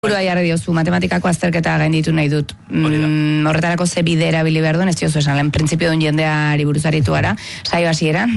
Burua jarri diozu, matematikako azterketa gainditu nahi dut. Horretarako ze bide erabili behar duen, ez diozu esan, lehen printzipio duen jendeari buruz aritu gara, saio hasieran,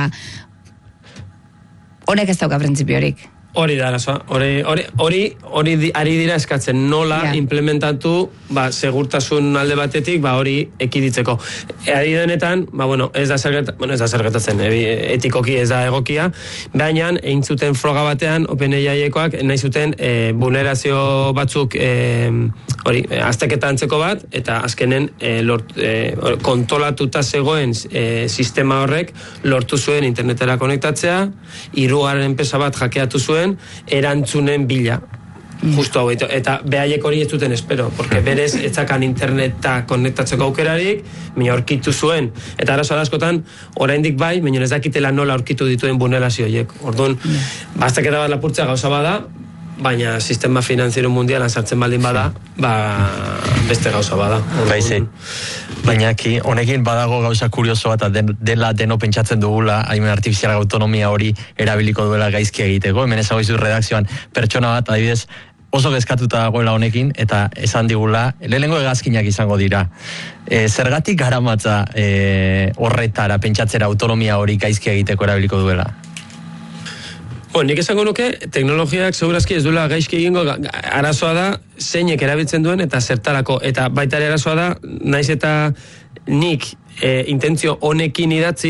honek ez dauka printzipiorik. Hori da, hori ari dira eskatzen, nola implementatu, segurtasun alde batetik, hori ekiditzeko. Ari denetan, ez da zergetatzen, etikoki ez da egokia, baina egin zuten froga batean, OpenAI-ekoak, nahi zuten vulnerazio batzuk, azterketa antzeko bat, eta azkenen kontrolatuta zegoen sistema horrek lortu zuen internetera konektatzea, hirugarren enpresa bat hackeatu zuen, erantzunen bila. Justo hau, eta behaiek hori ez duten espero, porque berez etzakan interneta konektatzeko aukerarik, mina aurkitu zuen, eta arazo askotan oraindik bai, baina ez dakitela nola aurkitu dituen vulnerazioiek. Orduan, azterketa bat lapurtzea gauza bada, baina sistema finanziero mundialan sartzen baldin bada, beste gauza bada. Baina honekin badago gauza kurioso bat, dela deno pentsatzen dugula, haimen artifizialak autonomia hori erabiliko duela gaizki egiteko. Hemen ezago izu redakzioan pertsona bat, adibidez, oso gezkatuta dagoela honekin, eta esan digula, lehenengo hegazkinak izango dira. Zergatik garamatza horretara pentsatzera autonomia hori gaizki egiteko erabiliko duela? Nik esango nuke, teknologiak segurazki ez duela gaizki egingo, arazoa da, zeinek erabiltzen duen eta zertarako. Eta baita ere arazoa da, naiz eta nik intentzio honekin idatzi,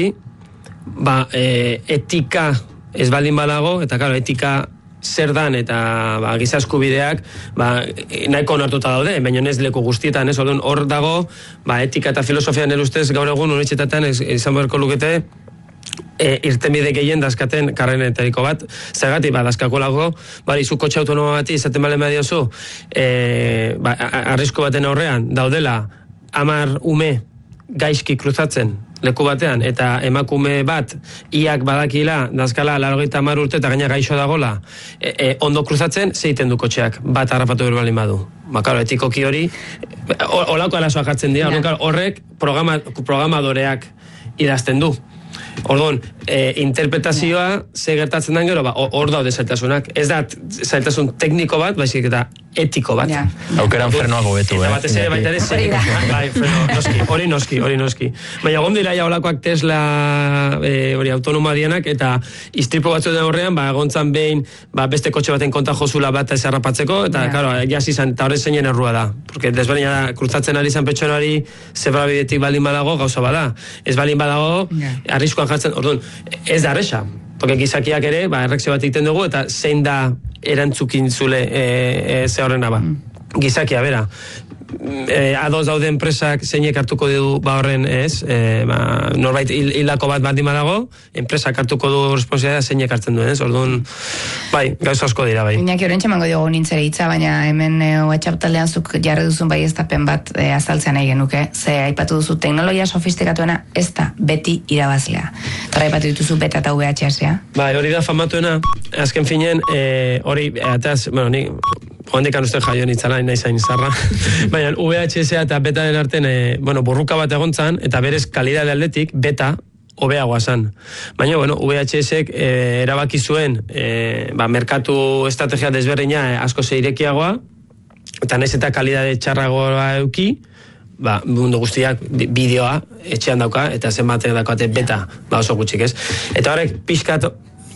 etika ez baldin badago, eta claro, etika zer dan eta giza eskubideak nahiko onartuta daude, baina ez leku guztietan, hor dago, etika eta filosofia nire ustez gaur egun unibertsitatean izan beharko lukete, irtenbide gehien dazkaten karrenetariko bat, zergatik dazkako lago, izu kotxe autonoma bati izaten bale mediozu, arrisku baten aurrean daudela 10 ume gaizki kruzatzen leku batean, eta emakume bat iak badakila dazkala 90 urte eta gaina gaixo dagola ondo kruzatzen, zeiten du kotxeak bat harrapatu berbalin badu. Etikoki hori olako arazoa jartzen dira, horrek programadoreak idazten du. Orduan, interpretazioa ze gertatzen den gero, hor daude zailtasunak. Ez da zailtasun tekniko bat, baizik eta etiko bat. Aukeran frenoago betu, Eta batez ere baita ere hori noski. Baina egon dira olakoak Tesla autonoma dienak, eta istripu batzu den horrean, egontzan behin beste kotxe baten konta jozula bat ez harrapatzeko, eta jasi izan, eta horre zeinen errua da. Porque desberdina kruzatzen ari izan pertsonari zebrabidetik baldin badago, gauza bada. Ez baldin badago, arriskuan jartzen, orduan, ez da arresa. Porque gizakiak ere, errekzio bat egiten dugu, eta zein da erantzukin zule ze horrena gizakia, bera. Adoz daude enpresak zeinek hartuko du horren norbait hildako bat baldin badago, enpresak hartuko du responsabilitatea zeinek hartzen duen, orduan, gauza asko dira, Iñaki oraintxe emango diogu nintzere hitza, baina hemen WhatsApp taldean zuk jarri duzun baieztapen bat azaltzea nahi genuke, ze aipatu duzu teknologia sofistikatuena ez da beti irabazlea. Eta aipatu dituzu beta eta VHS-a. Hori da famatuena, azken finen, hori, ataz, ni hondekan uste jaio nitzala, nahi zain zarra. Baina VHS eta betaren arten, burruka bat egontzan, eta berez kalidade aldetik, beta hobeagoa zan. Baina, VHS-ek erabaki zuen, merkatu estrategia desberdina asko zeirekiagoa, eta nahiz eta kalidade txarragoa euki, mundu guztiak bideoa etxean dauka, eta zenbatek daukate beta, oso gutxik ez. Eta horrek, pixkat,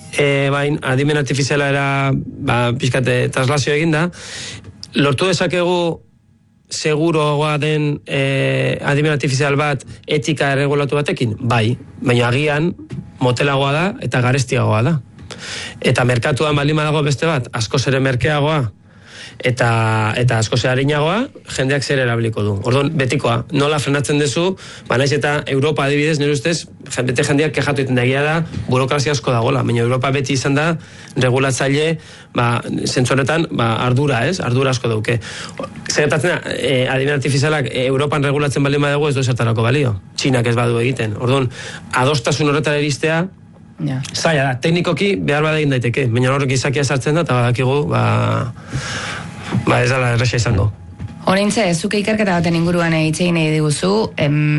adimen artifiziala era pixkat traslazio eginda, lortu dezakegu seguroa den adimen artifizial bat etika erregulatu batekin? Baina agian motelagoa da eta garestiagoa da. Eta merkatuan baldin badago beste bat, askoz ere merkeagoa, eta askoz ere arinagoa, jendeak zer erabiliko du. Orduan, betikoa, nola frenatzen duzu, naiz eta Europa adibidez, nire ustez, bete jendeak kexatu egiten dagia da, burokrazia asko dagoela, baina Europa beti izan da, regulatzaile, zentzoretan, ardura, ardura asko dauke. Zertatzen da, adimen artifizialak Europan regulatzen baldin badago ez du zertarako balio. Txinak ez badu egiten. Orduan, adostasun horretara iristea, zaila da, teknikoki behar bada egin daiteke, baina horrek izakia sartzen da, eta badakigu, ez dala erresa izango. Horintze, zuke ikerketa baten inguruan egitzein nahi diguzu,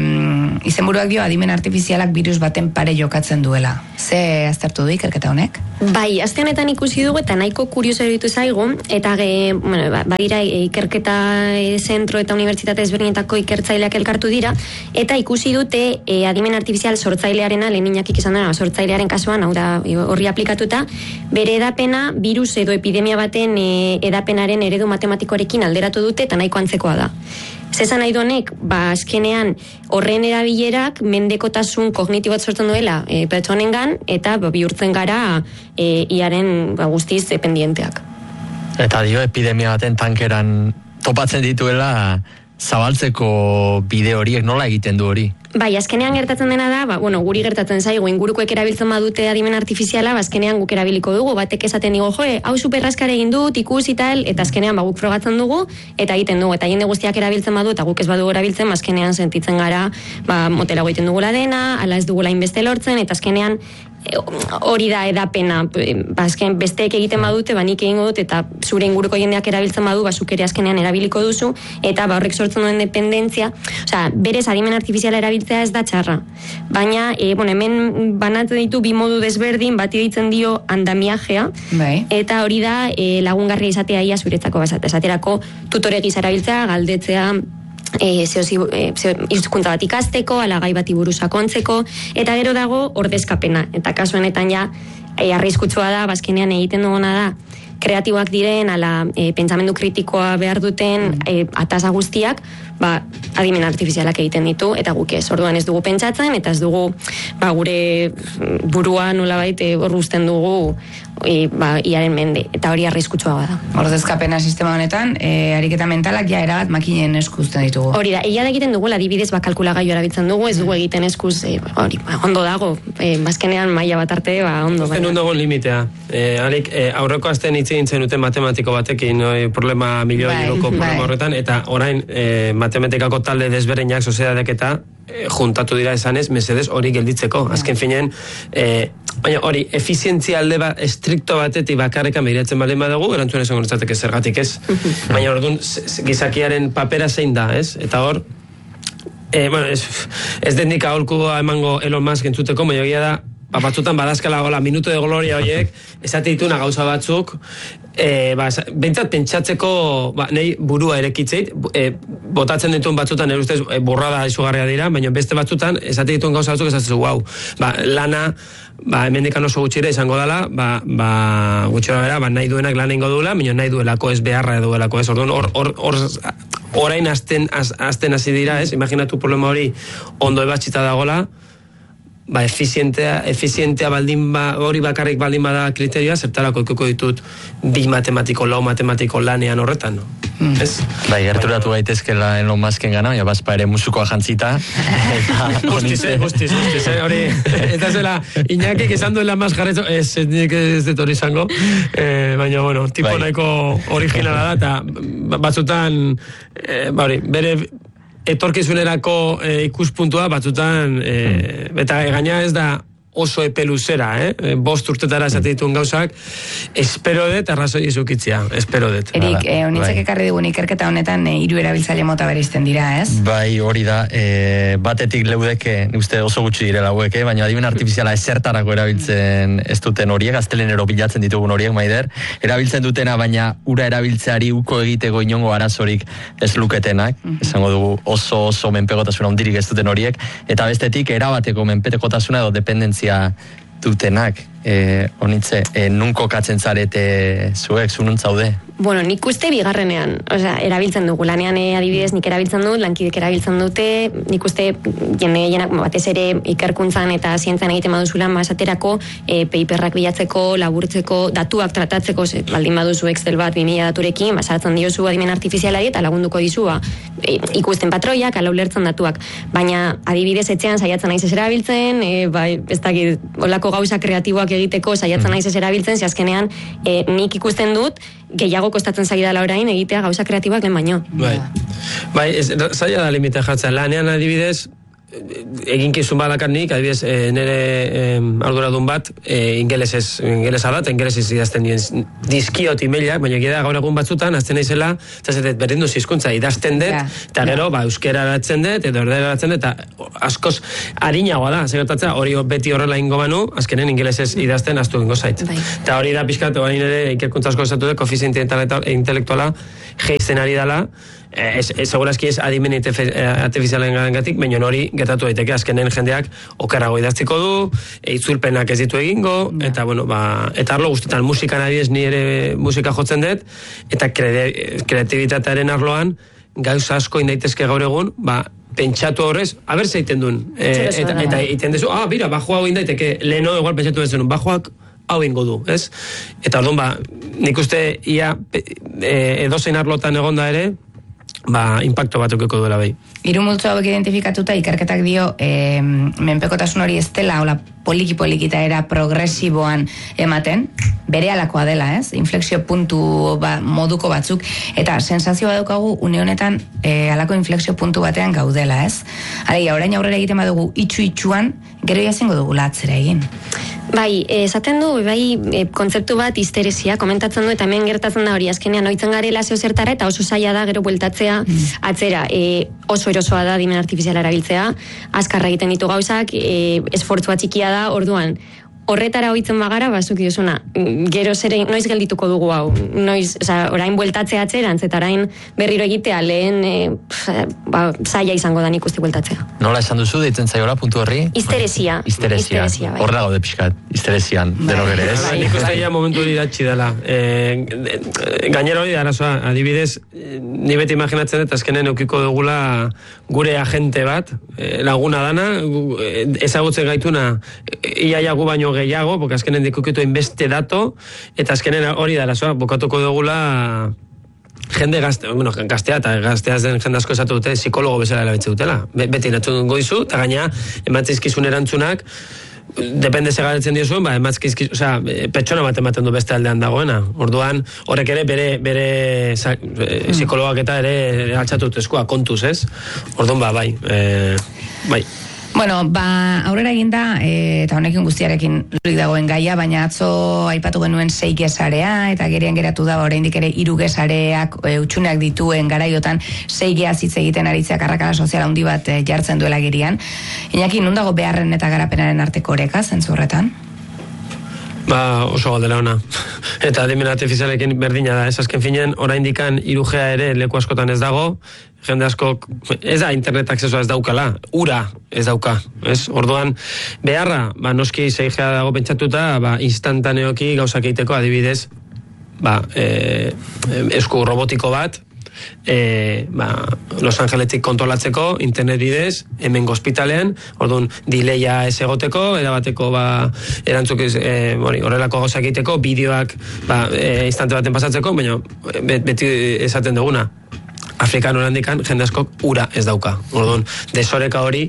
izenburuak dio adimen artifizialak virus baten pare jokatzen duela. Ze aztertu du ikerketa honek? Bai, aste honetan ikusi dugu eta nahiko kurioso iruditu zaigu, eta badira ikerketa zentro eta unibertsitate ezberdinetako ikertzaileak elkartu dira, eta ikusi dute adimen artifizial sortzailearena, lehen inakik izan dena, sortzailearen kasuan, hau da, horri aplikatuta, bere edapena, virus edo epidemia baten edapenaren eredu matematikoarekin alderatu dute, eta nahiko antzekoa da. Zezan nahi donek, azkenean horren erabilerak mendekotasun kognitibot sortzen duela pertsonengan, eta bihurtzen gara iaren guztiz dependienteak. Eta dio, epidemia baten tankeran topatzen dituela zabaltzeko bide horiek, nola egiten du hori? Bai, azkenean gertatzen dena da, guri gertatzen zaigu, ingurukoek erabiltzen badute adimen artifiziala, azkenean guk erabiliko dugu, batek esaten digo, hau superraskar egin dut, ikusi tal, eta azkenean guk frogatzen dugu, eta egiten dugu, eta jende guztiak erabiltzen badu, eta guk ez badugu erabiltzen, azkenean sentitzen gara, motelago egiten dugula dena, ala ez dugula inbeste lortzen, eta azkenean hori da edapena, azken besteek egiten badute, nik egingo dut, eta zure inguruko jendeak erabiltzen badu, zuk ere azkenean erabiliko duzu, eta horrek sortzen duen dependentzia, berez adimen artifiziala erabiltzea ez da txarra. Baina, hemen banatzen ditu bi modu desberdin, bati ditzen dio andamiajea, eta hori da lagungarria izatea ia zuretzako esaterako tutore gisa erabiltzea, galdetzea, hizkuntza bat ikasteko, ala gai bati buruz sakontzeko, eta gero dago ordezkapena. Eta kasu honetan ja arriskutsua da, bazkenean egiten duguna da, kreatiboak diren, ala pentsamendu kritikoa behar duten atasa guztiak, adimen artifizialak egiten ditu, eta guk ez, orduan ez dugu pentsatzen, eta ez dugu gure burua nolabait hor uzten dugu iaren mende, eta hori arriskutsua bada. Ordezkapena sistema honetan, ariketa mentalak ja erabat makinen eskuzten ditugu. Hori da, egia da egiten dugu, adibidez kalkulagailu erabiltzen dugu, ez dugu egiten eskuz, ondo dago, bazkenean maila bat arte, ondo. Usten dago limitea. Aurreko astean hitz egin zenuten matematiko batekin, problema milioi euroko problema horretan, eta orain matematikako talde desberdinak sozietateak eta juntatu dira esanez, mesedez hori gelditzeko. Azken finean, baina hori, efizientzia alde estrikto batetik bakarrekan behiratzen baldin badugu, erantzuen esan gontzateke zergatik ez. Baina orduan, gizakiaren papera zein da, ez? Eta hor, ez denik aholkua emango Elon Musk entzuteko, baina egia da, batzutan badazkala minuto de gloria horiek, esate dituna gauza batzuk, bentsat pentsatzeko nahi burua erekitzeit, botatzen dituen batzutan nire ustez burrada izugarria dira, baina beste batzutan esate dituen gauza batzuk esatzen wow, lana hemendikan oso gutxire izango dela, gutxera bera, nahi duenak lan ingo duela, baina nahi duelako ez beharra duelako ez, orduan orain azten hasi dira ez, imaginatu problema hori ondo ebatxita dagoela, efizientea baldin hori bakarrik baldin bada kriterioa, zertarako ikuko ditut bi matematiko, lau matematiko lanean horretan, no? Ez? Gerturatu gaitezkela Elon Musken gana, baina bazpa ere musukoa jantzita. Justiz, hori, eta zela, Iñakik esan duela más jarretzo, ez dut hori izango, baina, bueno, tipo nahiko originala da, eta batzutan, bere etorkizunerako ikuspuntua batzutan, eta gaina ez da oso epe luzera, 5 urtetara esate dituen gauzak, espero dut arrazoi izukitzea, espero dut. Erik, honitzek ekarri digun ikerketa honetan 3 erabiltzaile mota bereizten dira, ez? Bai, hori da, batetik leudeke, uste oso gutxi direla hauek, baina adimen artifiziala ezertarako erabiltzen ez duten horiek, gaztelenero bilatzen ditugun horiek, Maider, erabiltzen dutena, baina ura erabiltzeari uko egiteko inongo arazorik ez luketenak, esango dugu oso menpekotasuna hondirik ez duten horiek, eta bestetik erabateko menpekotasuna edo dependentzia dutenak, honitze, nun kokatzen zarete zuek, zunun zaude? Bueno, nik uste bigarrenean, erabiltzen dugu, lanean adibidez nik erabiltzen dut, lankidek erabiltzen dute, nik uste jenak batez ere ikerkuntzan eta zientzan egiten baduzulan basaterako paperrak bilatzeko, laburtzeko, datuak tratatzeko, baldin baduzu Excel bat 2000 daturekin, basaratzen diozu adimen artifizialari eta lagunduko dizu ikusten patroiak, ala ulertzen datuak, baina adibidez etxean saiatzen naiz ez erabiltzen, ez dakit, olako gauza kreatiboak egiteko saiatzen naiz ez erabiltzen, azkenean nik ikusten dut, gehiago kostatzen zaidala orain egitea gauza kreatiboak lehen baino. Bai, zaila da limita jartzen. Lanean adibidez, eginkizun badakat nik, adibidez, nire arduradun bat, ingelesa da, eta ingelesez idazten dizkiot emailak, baina gira gaur egun batzutan, azten naizela, eta zetet berdindu hizkuntza idazten dut, eta gero, euskera eratzen dut, eta ordera eratzen dut, eta askoz harinagoa da, segertatzea, hori beti horrela ingo banu, azkenen ingelesez idazten astu ingo zait. Eta hori da pixkat, hori nire ikerkuntza asko esatu dut, koefiziente intelektuala geizten ari dela, segurazki ez adimen artifizialen gatik, baina hori gertatu daiteke, azkenen jendeak okerrago idaztiko du, itzulpenak ez ditu egingo, eta bueno, eta arlo guztetan musikan adibidez ni ere musika jotzen dut, eta kreatibitatearen arloan gauza asko indaitezke gaur egun, pentsatu horrez, aber zeiten duen, eta iten dezu, bira, bajo hau indaiteke, leheno igual pentsatu dezen, bajoak hau ingo du, ez? Eta orduan, nik uste ia edozein arlotan egonda ere, impacto bat eukiko duela bai. Hiru multzo hauek identifikatuta ikerketak dio menpekotasun hori ez dela hola poliki-polikita era progresiboan ematen, bere alakoa dela, ez? Inflexio puntu moduko batzuk, eta sensazioa daukagu une honetan alako inflexio puntu batean gaudela, ez? Alegia, orain aurrera egiten badugu itxu-itxuan, gero jazengo dugu atzera egin. Bai, esaten du, kontzeptu bat histeresia, komentatzen du, eta hemen gertatzen da hori, azkenean oitzen garela zeo zertara, eta oso zaila da gero bueltatzea atzera. Oso erosoa da adimen artifiziala erabiltzea, azkarra egiten ditu gauzak, esfortzua txikia da, orduan, horretara oitzen bagara, bazuk diosuna, gero zere, noiz geldituko dugu hau, orain bueltatzea atzerantz, eta orain berriro egitea lehen zaila izango da nik uste bueltatzea. Nola esan duzu, deitzen zaiola, puntu horri? Histeresia. Hor dago de pixkat, histeresian, denok ere, ez? Nik uste ya momentu hori datxi dela. Gainera hori da, arazoa, adibidez, ni beti imaginatzen dut, azkenen eukiko dugula gure agente bat, laguna dana, ezagutzen gaituna, iaia gu baino gehiago, porque azkenen dikukitu inbeste dato, eta azkenen hori da, bokatuko dugula jende gaztea, eta gazteaz den jende asko esatu dute, psikologo bezala erabitze dutela. Beti natzun goizu, eta gaina, ematzizkizun erantzunak, depende segaretzen diozuen, ematzizkizun, pertsona bat ematen du beste aldean dagoena. Orduan, horrek ere bere psikologak eta ere altxatu eskua, kontuz, ez? Orduan, bai. Bueno, aurrera eginda, eta honekin guztiarekin lurik dagoen gaia, baina atzo aipatu genuen 6G sarea, eta gerian geratu da, oraindik ere 3G sareak utxuneak dituen garaiotan 6G hitz egiten aritzeak arrakala sozial handi bat jartzen duela gerian. Iñaki, nun dago beharren eta garapenaren arteko oreka, zentzu horretan? Oso galdera ona. Eta adimen artifizialekin berdina da. Ez azken finen, oraindikan 3G ere leku askotan ez dago, jende askok, ez da internet aksesoa ez daukala, ura ez dauka, ez? Orduan, beharra, noski 6G dago pentsatuta, instantaneoki gauzak egiteko, adibidez, esku robotiko bat, Los Angeletik kontrolatzeko, internet bidez, hemen ospitalean, orduan, dileia ez egoteko, erabateko, erantzuk horrelako gauzak egiteko, bideoak, instante baten pasatzeko, baina beti esaten duguna. Afrikan orandikan jende askok ura ez dauka. Orduan, desoreka hori,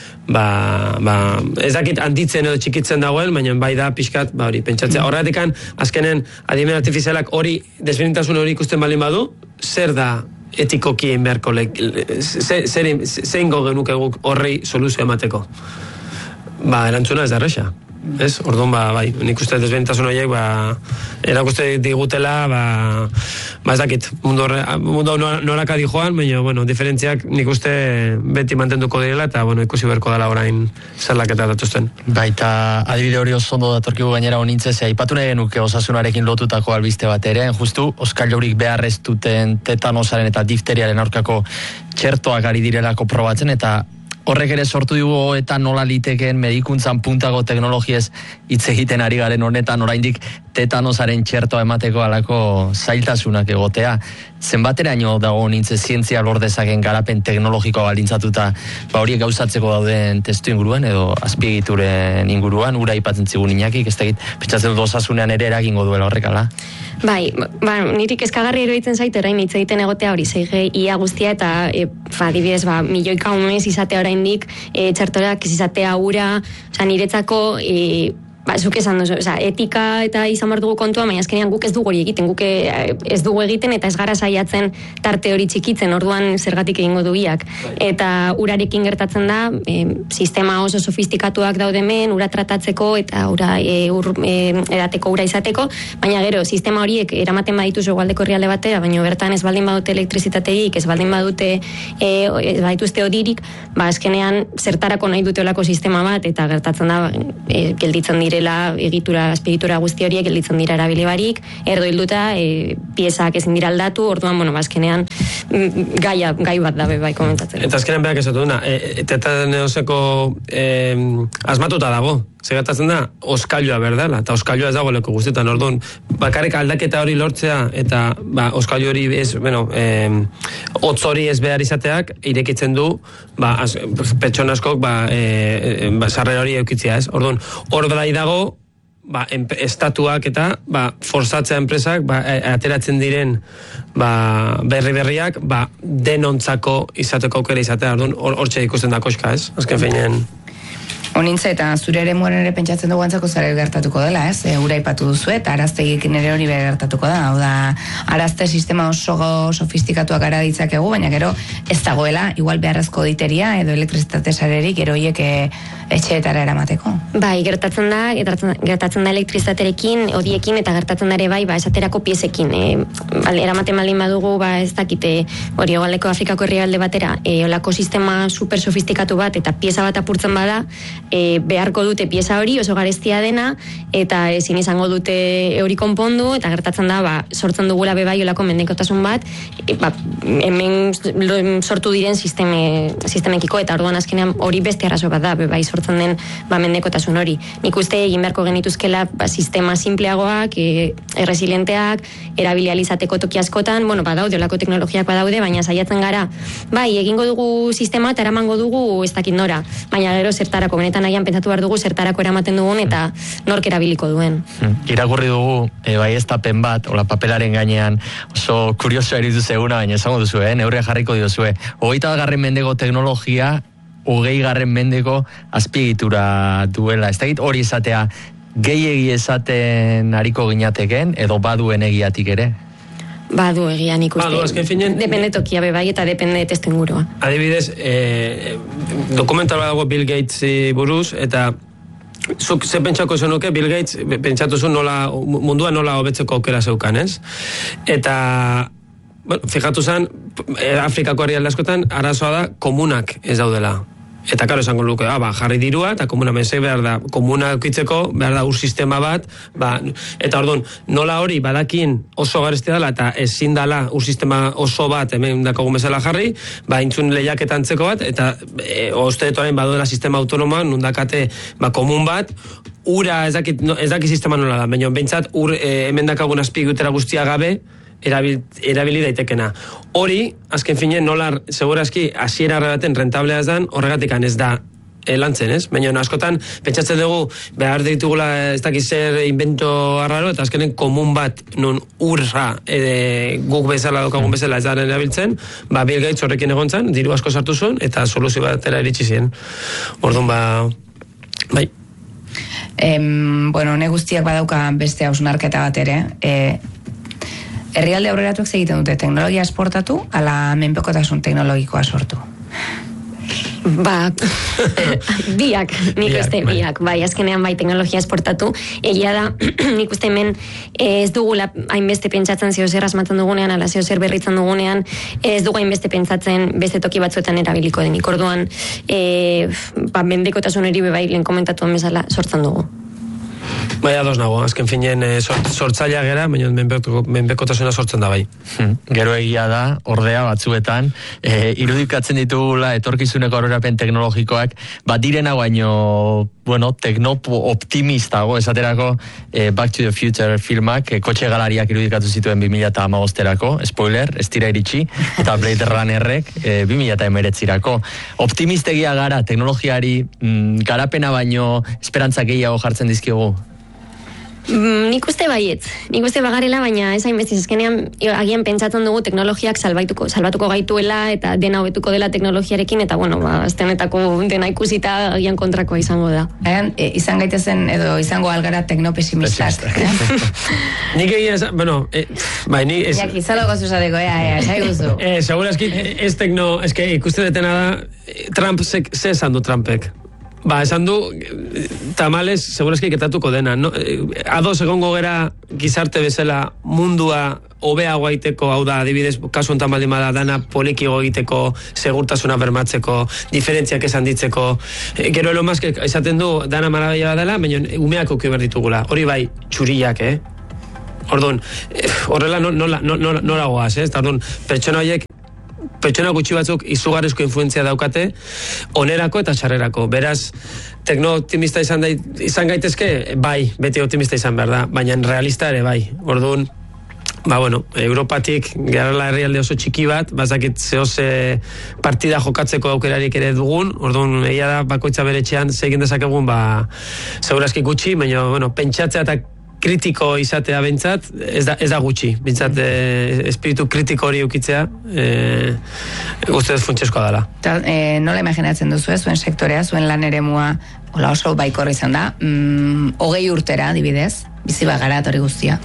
ez dakit handitzen edo txikitzen dagoen, baina bai da pixkat, hori, pentsatzea. Horretikan, azkenen, adimen artifizialak hori, desberdintasun hori ikusten balin badu, zer da etikoki egin beharko, zein gogenuke guk horrei soluzio emateko? Erantzuna ez da erresa. Ez? Orduan, bai, nik uste desbentasun horiek, erakuste digutela, ez dakit, mundu noraka di joan, baina, bueno, diferentziak nik uste beti mantenduko direla, eta, bueno, ikusi berko dela orain zerlaketa datuzten. Baita, adibide hori oso ondo datorkigu gainera honintzez, aipatu nahi genuke osasunarekin lotutako albiste bat ere, justu, oskailurik beharrez duten tetanosaren eta difteriaren aurkako txertoak ari direlako probatzen, eta horrek ere sortu dugu eta nola litekeen medikuntzan puntago teknologiez hitz egiten ari garen honetan oraindik tetanosaren txertoa emateko alako zailtasunak egotea. Zenbateraino dago nintze zientzia lor dezaken garapen teknologikoa balintzatuta horiek gauzatzeko dauden testu inguruan edo azpiegituren inguruan, ura aipatzen zigun Iñakik, ez dakit, pentsatzen dut osasunean ere eragingo duela horrekala. Bai, nirik eskagarri eroitzen zait, orain hitz egiten egotea hori 6G ia guztia eta adibidez, milioika umez izatea oraindik, txertorak ez izatea ura, niretzako zuk esan duzu, etika eta izan behar dugu kontua, baina azkenean guk ez dugu hori egiten, guk ez dugu egiten eta ez gara saiatzen tarte hori txikitzen, orduan zergatik egingo du biak. Eta urarekin gertatzen da, sistema oso sofistikatuak daude hemen, ura tratatzeko eta ura edateko ura izateko, baina gero, sistema horiek eramaten badituzu egualdeko herrialde batera, baina bertan ez baldin badute elektrizitateik, ez baldin badute ez badituzte odirik, azkenean zertarako nahi dute olako sistema bat, eta gertatzen da, gelditzen direla egitura, azpiegitura guzti horiek gelditzen dira erabili barik, erdo hilduta, piezak ezin dira aldatu, orduan, azkenean gai bat da bai komentatzen. Eta azkenean behak esatu duna, eta neoseko asmatuta dago, segertatzen da, oskailua berdala, eta oskailua ez dago leko guztietan, orduan, bakarrik aldaketa hori lortzea, eta oskailu hori ez, hotz hori ez behar izateak, irekitzen du, pertsona askok, sarrera hori eukitzia ez, orduan, hor belai dago, estatuak eta forzatzea enpresak ateratzen diren berriak denontzako izateko aukera izatea, hortxe ikusten da koska ez, azken feinen. Honintza eta zure ere muaren ere pentsatzen dugu antzako zare gertatuko dela, ez? Ura ipatu duzu eta araztegikin ere hori bere gertatuko da. Hau da, arazte sistema oso sofistikatuak gara ditzakegu, baina gero ez dagoela, igual beharrezko diteria edo elektrizitate sarerik gero hiek etxeetara eramateko. Bai, gertatzen da elektrizitaterekin, odiekin eta gertatzen da ere bai, esaterako piezekin. Eramaten baldin badugu, ez dakite hori egualdeko Afrikako herrialde batera, olako sistema super sofistikatu bat eta pieza bat apurtzen bada, beharko dute pieza hori oso garestia dena eta ezin izango dute hori konpondu eta gertatzen da sortzen dugula bebai olako mendekotasun bat hemen sortu diren sistemekiko eta orduan azkenean hori beste arazo bat da bebai sortzen den mendekotasun hori. Nik uste egin beharko genituzkela sistema simpleagoak, erresilienteak, erabilializateko toki askotan, badaude olako teknologiak badaude, baina saiatzen gara egingo dugu sistema eta eramango dugu ez dakit nora, baina gero zertarako benetan agian pentsatu behar dugu zertarako eramaten dugun eta nork erabiliko duen. Irakurri dugu baieztapen bat, ola papelaren gainean oso kurioso eritu zeguna, baina esango duzu, neurria jarriko diozue. 21. mendeko teknologia 20. mendeko azpiegitura duela. Ez dakit hori esatea gehiegi esaten hariko ginateken edo baduen egiatik ere? Badu egia nik uste. Depende tokia bebai eta depende testuingurua. Adibidez, dokumental bat dago Bill Gates buruz, eta zuk ze pentsako zenuke Bill Gates pentsatu zuen mundua nola hobetzeko aukera zeukan, ez? Eta, fijatu zen, Afrikako herrialde askotan arazoa da komunak ez daudela. Eta karo esango luke, jarri dirua, eta komuna mesei behar da, komuna eukitzeko, behar da ur sistema bat, eta orduan, nola hori badakin oso garestia dela, eta ezin dela ur sistema oso bat, hemen dakogun bezala jarri, intzun lehiaketan antzeko bat, eta osteetoaren baduela sistema autonomoa, nundakate komun bat, ura ez daki sistema nola da, baina behintzat ur hemen dakagun azpiegitura guztia gabe, erabili daitekena. Hori, azken finen, nola, segurazki, hasiera baten rentablea ez dan, horregatik ez da lantzen, ez? Baina askotan, pentsatzen dugu, behar ditugula ez dakiz zer invento arraro, eta azkenen komun bat, non urra guk bezala, dokagun bezala ez da erabiltzen, Bill Gates horrekin egontzen, diru asko sartu zuen, eta soluzio batera iritsi ziren. Orduan, bai. Ne guztiak badauka beste hausnarketa bat ere, herrialde aurreratuak egiten dute teknologia esportatu, ala menpekotasun teknologikoa sortu? Biak, nik uste biak, azkenean teknologia esportatu, egia da, nik uste hemen ez dugula hainbeste pentsatzen zeozer asmatzen dugunean, ala zeozer berritzen dugunean, ez dugu hainbeste pentsatzen beste toki batzuetan erabiliko denik, orduan, mendekotasun eri bebai lehen komentatuan bezala sortzen dugu. Bai, ados nago, azken finen sortzailea gera, baina menpekotasuna sortzen da bai. Gero egia da, ordea batzuetan, irudikatzen ditugula etorkizuneko aurrerapen teknologikoak, direna baino, teknopo optimistago, esaterako Back to the Future filmak, kotxe galariak irudikatu zituen 2015erako, spoiler, ez dira iritsi, eta Blade Runnerrek 2019erako. Optimistegia gara, teknologiari garapena baino esperantza gehiago jartzen dizkigu? Nik uste baiet. Nik uste bagarela, baina ez hainbestiz azkenean agian pentsatzen dugu teknologiak salbatuko gaituela eta dena hobetuko dela teknologiarekin eta bueno, aztenetako dena ikusita agian kontrakoa izango da. Izan gaitezen edo izango algara teknopesimistak. Nik egia, bueno, ni... Iñaki, zalo gozuzateko, esai guzu. Segurazki, ez tekno, eske ikusten detena da, Trump, ze esan du Trumpek? Esan du, tamales, segurazki ketatuko dena. No? Ados egongo gera gizarte bezala mundua hobeago egiteko, hau da, adibidez, kasu honetan baldin bada dana polikigo egiteko, segurtasuna bermatzeko, diferentziak esan ditzeko. Gero Elon Musk esaten du, dana marabila dela, baina umeak okio berditugula. Hori bai, txuriak, Orduan, horrela nola goaz, Orduan, pertsona gutxi batzuk izugarrizko influentzia daukate, onerako eta txarrerako. Beraz, tekno-optimista izan gaitezke, bai, beti optimista izan behar da, baina realista ere bai. Orduan, Europatik gerala herrialde oso txiki bat, bazakit zehose partida jokatzeko aukerarik ere dugun, orduan egia da bakoitza bere etxean zegin dezakegun, segurazki gutxi, baina, pentsatzea eta kritiko izatea bentsat, ez da gutxi. Bentsat, espiritu kritiko hori ukitzea, guztiz funtsezkoa dela. Nola imaginatzen duzu zuen sektorea, zuen lan eremua, hola oso baikor izan da, 20 urtera, adibidez, bizi bagara hori guztia.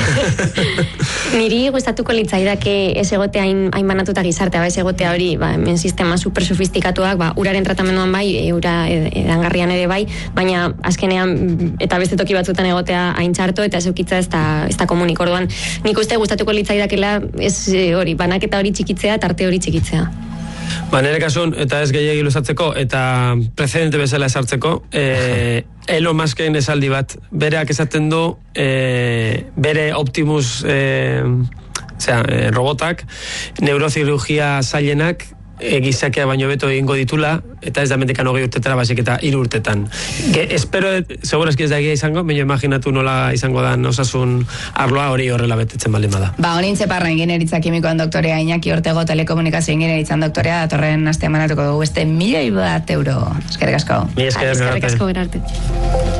Niri gustatuko litzaidake ez egotea hain banatuta gizartea, ez egotea hori, hemen sistema super sofistikatuak, uraren tratamenduan bai, ura edangarrian ere bai, baina azkenean eta beste toki batzutan egotea hain txarto eta ez eukitza ez da komunik. Orduan, nik uste gustatuko litzaidakela ez hori, banaketa hori txikitzea, tarte hori txikitzea. Nire kasun, eta ez gehiagi luzatzeko, eta precedente bezala esartzeko, Elon Musken esaldi bat, bereak esaten du, bere Optimus robotak, neurozirurgia zailenak, gizakia baino beto egingo ditula, eta ez da mendekan 20 urtetara, basik eta 3 urtetan. Espero, segurazki ez da egia izango, baina imaginatu nola izango da osasun arloa hori horrela betetzen baldin bada. Honin Txeparra ingenieritza kimikoan doktorea, Iñaki Ortego telekomunikazio ingenieritzan doktorea, datorren astean manatuko dugu €1.000.000. Eskerrik asko. Eskerrik asko. Gerarte.